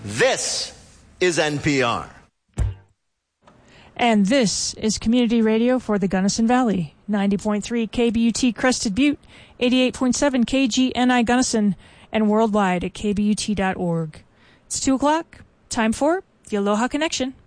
This is NPR. And this is Community Radio for the Gunnison Valley. 90.3 KBUT Crested Butte, 88.7 KGNI Gunnison, and worldwide at kbut.org. It's 2 o'clock. Time for the Aloha Connection.